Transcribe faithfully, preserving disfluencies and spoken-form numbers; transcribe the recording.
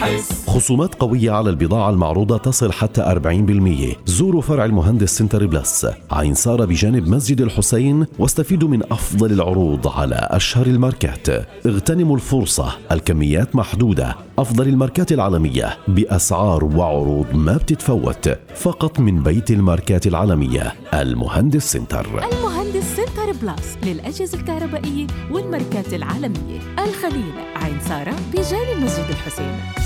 حس. خصومات قوية على البضاعة المعروضة تصل حتى أربعين بالمئة. زوروا فرع المهندس سنتر بلس عين سارة بجانب مسجد الحسين واستفيدوا من أفضل العروض على أشهر الماركات. اغتنموا الفرصة، الكميات محدودة. أفضل الماركات العالمية بأسعار وعروض ما بتتفوت، فقط من بيت الماركات العالمية المهندس سنتر. المهندس سنتر بلس للأجهزة الكهربائية والماركات العالمية. الخليل عين سارة بجانب مسجد الحسين.